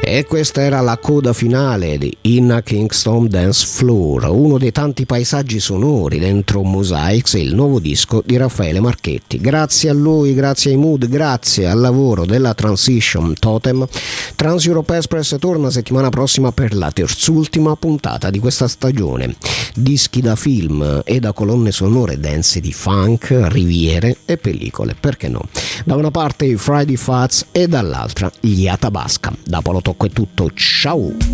E questa era la coda finale di Inna Kingston Dance Floor, uno dei tanti paesaggi sonori dentro Mosaics, il nuovo disco di Raffaele Marchetti. Grazie a lui, grazie ai Mood, grazie al lavoro della Transition Totem. Trans Europe Express torna settimana prossima per la terzultima puntata di questa stagione. Dischi da film e da colonne sonore dense di funk, riviere e pellicole, perché no? Da una parte i Friday Fats e dall'altra gli Atabasca. Da Paolo Tocco è tutto, ciao!